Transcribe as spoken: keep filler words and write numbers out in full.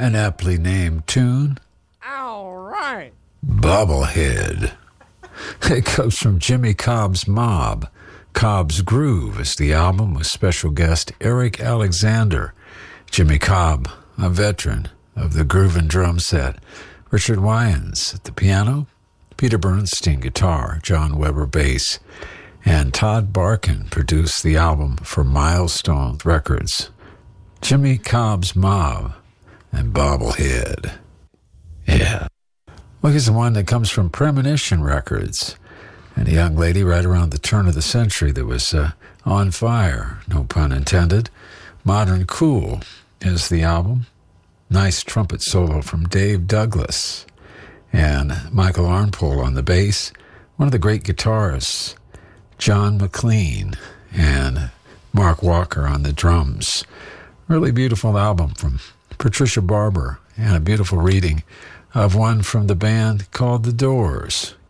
An aptly named tune. All right. Bobblehead. It comes from Jimmy Cobb's Mob. Cobb's Groove is the album with special guest Eric Alexander. Jimmy Cobb, a veteran of the groove and drum set. Richard Wyans at the piano. Peter Bernstein guitar. John Weber bass. And Todd Barkin produced the album for Milestone Records. Jimmy Cobb's Mob and Bobblehead. Yeah. Look, it's the one that comes from Premonition Records. And a young lady right around the turn of the century that was uh, on fire, no pun intended. Modern Cool is the album. Nice trumpet solo from Dave Douglas. And Michael Arnpool on the bass. One of the great guitarists, John McLean, and Mark Walker on the drums. Really beautiful album from Patricia Barber, and a beautiful reading of one from the band called The Doors.